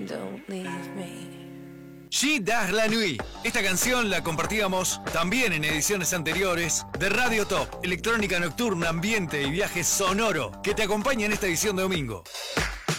Don't leave me. She Das La Nuit. Esta canción la compartíamos también en ediciones anteriores de Radio Top, electrónica nocturna, ambiente y viaje sonoro que te acompaña en esta edición de domingo.